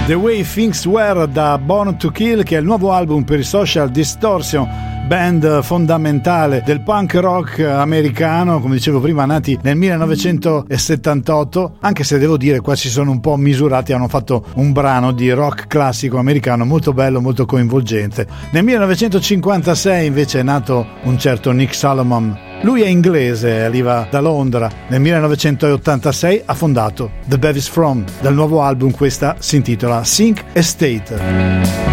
The Way Things Were da Born to Kill, che è il nuovo album per i Social Distortion, band fondamentale del punk rock americano, come dicevo prima, nati nel 1978, anche se devo dire qua si sono un po' misurati, hanno fatto un brano di rock classico americano molto bello, molto coinvolgente. Nel 1956 invece è nato un certo Nick Salomon. Lui è inglese, arriva da Londra. Nel 1986 ha fondato The Bevis From. Dal nuovo album questa si intitola Sink Estate.